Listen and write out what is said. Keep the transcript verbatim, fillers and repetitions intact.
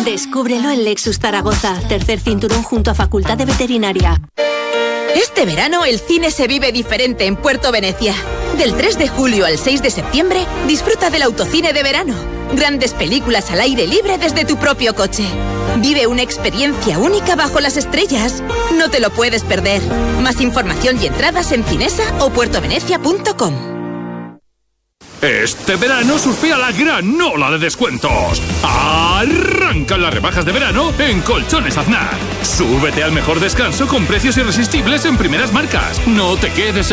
Descúbrelo en Lexus Zaragoza, tercer cinturón junto a Facultad de Veterinaria. Este verano el cine se vive diferente en Puerto Venecia. Del tres de julio al seis de septiembre, disfruta del autocine de verano. Grandes películas al aire libre desde tu propio coche. Vive una experiencia única bajo las estrellas. No te lo puedes perder. Más información y entradas en Cinesa o puertovenecia punto com. Este verano surfea la gran ola de descuentos. Arrancan las rebajas de verano en Colchones Aznar. Súbete al mejor descanso con precios irresistibles en primeras marcas. No te quedes